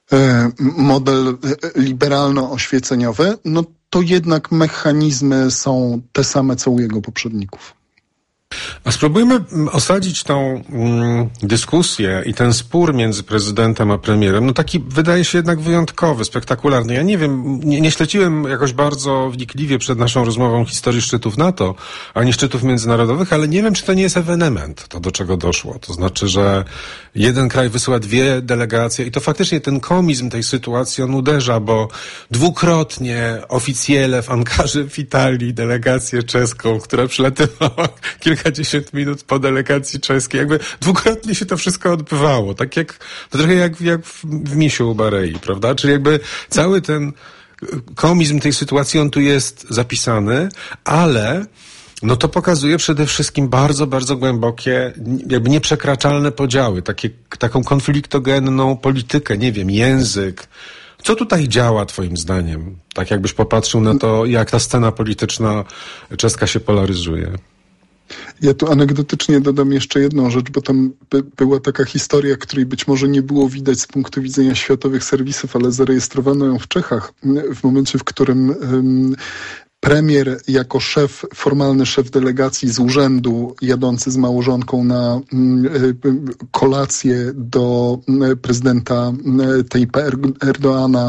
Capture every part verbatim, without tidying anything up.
model liberalno-oświeceniowy, no to jednak mechanizmy są te same, co u jego poprzedników. A spróbujmy osadzić tą mm, dyskusję i ten spór między prezydentem a premierem. No taki wydaje się jednak wyjątkowy, spektakularny. Ja nie wiem, nie, nie śledziłem jakoś bardzo wnikliwie przed naszą rozmową historii szczytów NATO, ani szczytów międzynarodowych, ale nie wiem, czy to nie jest ewenement, to do czego doszło. To znaczy, że jeden kraj wysyła dwie delegacje i to faktycznie ten komizm tej sytuacji on uderza, bo dwukrotnie oficjele w Ankarze witali delegację czeską, która przylatywała kilkadziesiąt minut po delegacji czeskiej. Jakby dwukrotnie się to wszystko odbywało. Tak jak, to trochę jak, jak w, w Misiu u Barei, prawda? Czyli jakby cały ten komizm tej sytuacji, on tu jest zapisany, ale no to pokazuje przede wszystkim bardzo, bardzo głębokie, jakby nieprzekraczalne podziały, takie, taką konfliktogenną politykę, nie wiem, język. Co tutaj działa twoim zdaniem? Tak jakbyś popatrzył na to, jak ta scena polityczna czeska się polaryzuje. Ja tu anegdotycznie dodam jeszcze jedną rzecz, bo tam by, była taka historia, której być może nie było widać z punktu widzenia światowych serwisów, ale zarejestrowano ją w Czechach w momencie, w którym um, premier jako szef, formalny szef delegacji z urzędu jadący z małżonką na um, kolację do prezydenta Tayyipa Erdoğana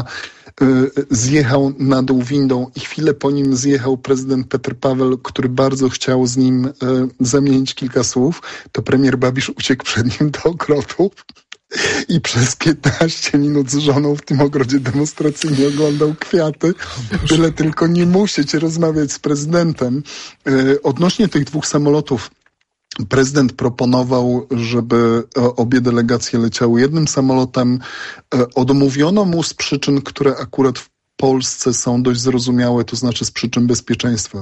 zjechał na dół windą i chwilę po nim zjechał prezydent Petr Paweł, który bardzo chciał z nim e, zamienić kilka słów, to premier Babisz uciekł przed nim do ogrodu i przez piętnaście minut z żoną w tym ogrodzie demonstracyjnie oglądał kwiaty, byle tylko nie musieć rozmawiać z prezydentem. E, odnośnie tych dwóch samolotów, prezydent proponował, żeby obie delegacje leciały jednym samolotem. Odmówiono mu z przyczyn, które akurat w Polsce są dość zrozumiałe, to znaczy z przyczyn bezpieczeństwa.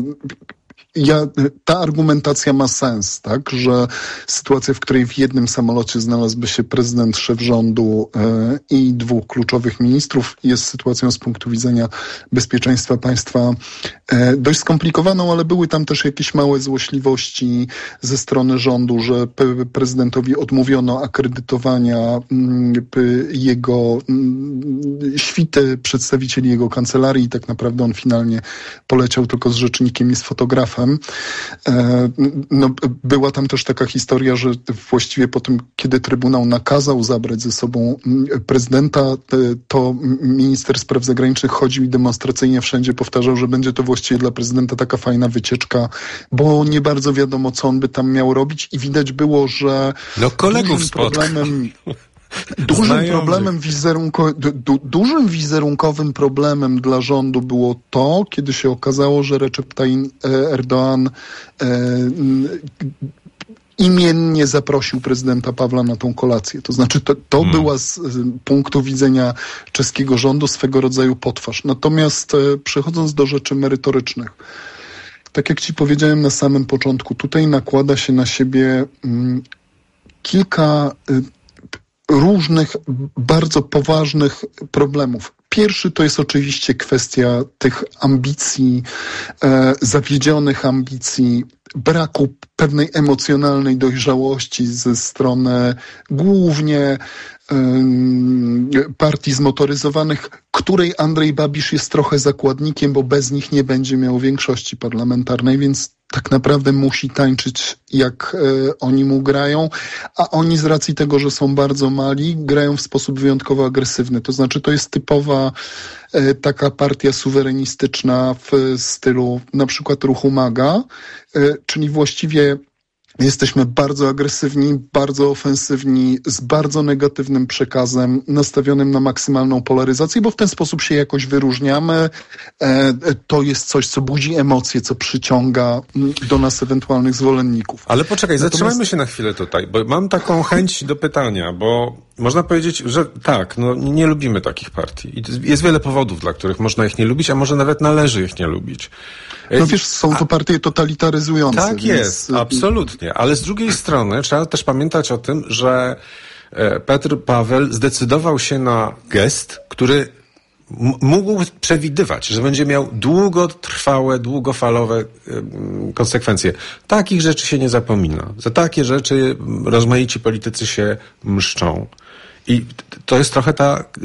Ja, ta argumentacja ma sens, tak, że sytuacja, w której w jednym samolocie znalazłby się prezydent, szef rządu e, i dwóch kluczowych ministrów, jest sytuacją z punktu widzenia bezpieczeństwa państwa e, dość skomplikowaną, ale były tam też jakieś małe złośliwości ze strony rządu, że pe- prezydentowi odmówiono akredytowania m, p- jego m, świty, przedstawicieli jego kancelarii i tak naprawdę on finalnie poleciał tylko z rzecznikiem i z fotografem. No, była tam też taka historia, że właściwie po tym, kiedy Trybunał nakazał zabrać ze sobą prezydenta, to minister spraw zagranicznych chodził i demonstracyjnie wszędzie powtarzał, że będzie to właściwie dla prezydenta taka fajna wycieczka, bo nie bardzo wiadomo, co on by tam miał robić i widać było, że no kolegów problemem Dużym Znajomych. problemem wizerunko, du, dużym wizerunkowym problemem dla rządu było to, kiedy się okazało, że Recep Tayyip Erdoğan e, imiennie zaprosił prezydenta Pawła na tą kolację. To znaczy to, to hmm. była z, z punktu widzenia czeskiego rządu swego rodzaju potwarz. Natomiast e, przechodząc do rzeczy merytorycznych, tak jak ci powiedziałem na samym początku, tutaj nakłada się na siebie mm, kilka y, różnych, bardzo poważnych problemów. Pierwszy to jest oczywiście kwestia tych ambicji, e, zawiedzionych ambicji, braku pewnej emocjonalnej dojrzałości ze strony głównie e, partii zmotoryzowanych, której Andrzej Babisz jest trochę zakładnikiem, bo bez nich nie będzie miał większości parlamentarnej, więc tak naprawdę musi tańczyć, jak e, oni mu grają, a oni z racji tego, że są bardzo mali, grają w sposób wyjątkowo agresywny. To znaczy, to jest typowa e, taka partia suwerenistyczna w stylu na przykład ruchu MAGA, e, czyli właściwie jesteśmy bardzo agresywni, bardzo ofensywni, z bardzo negatywnym przekazem, nastawionym na maksymalną polaryzację, bo w ten sposób się jakoś wyróżniamy. E, to jest coś, co budzi emocje, co przyciąga do nas ewentualnych zwolenników. Ale poczekaj, Natomiast... zatrzymajmy się na chwilę tutaj, bo mam taką chęć do pytania, bo można powiedzieć, że tak, no nie lubimy takich partii. I jest wiele powodów, dla których można ich nie lubić, a może nawet należy ich nie lubić. No wiesz, są to partie totalitaryzujące. Tak więc... jest, absolutnie. Ale z drugiej strony trzeba też pamiętać o tym, że Petr Paweł zdecydował się na gest, który m- mógł przewidywać, że będzie miał długotrwałe, długofalowe y, konsekwencje. Takich rzeczy się nie zapomina. Za takie rzeczy rozmaici politycy się mszczą. I to jest trochę ta